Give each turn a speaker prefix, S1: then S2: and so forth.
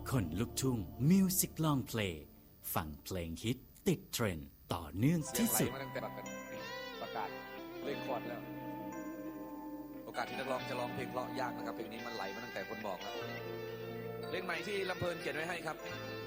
S1: คนลุกทุ่งมิวสิกลองเพลงฟังเพลงฮิตติดเทรนด์ต่อเนื่องที่สุด
S2: ประกาศเล่นคอร์ดแล้วโอกาสที่นักร้องจะร้องเพลงเพราะยากนะครับเพลงนี้มันไหลมาตั้งแต่คนบอกแล้วเล่นใหม่ที่ลำเพลินเขียนไว้ให้ครับ